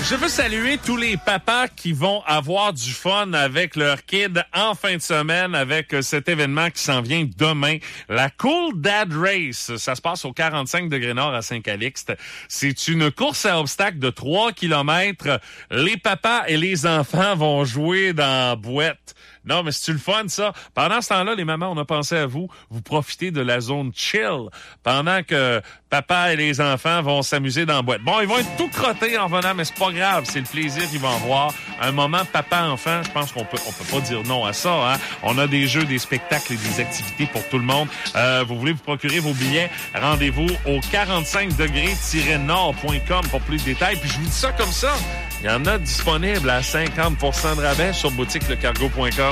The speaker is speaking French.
Je veux saluer tous les papas qui vont avoir du fun avec leur kid en fin de semaine avec cet événement qui s'en vient demain. La Cool Dad Race. Ça se passe au 45 degrés nord à Saint-Calixte. C'est une course à obstacles de 3 kilomètres. Les papas et les enfants vont jouer dans la boîte. Non, mais c'est-tu le fun, ça? Pendant ce temps-là, les mamans, on a pensé à vous. Vous profitez de la zone chill pendant que papa et les enfants vont s'amuser dans la boîte. Bon, ils vont être tout crottés en venant, mais c'est pas grave. C'est le plaisir qu'ils vont avoir. Un moment papa-enfant, je pense qu'on peut pas dire non à ça, hein? On a des jeux, des spectacles et des activités pour tout le monde. Vous voulez vous procurer vos billets? Rendez-vous au 45degrés-nord.com pour plus de détails. Puis je vous dis ça comme ça. Il y en a disponible à 50% de rabais sur boutiquelecargo.com.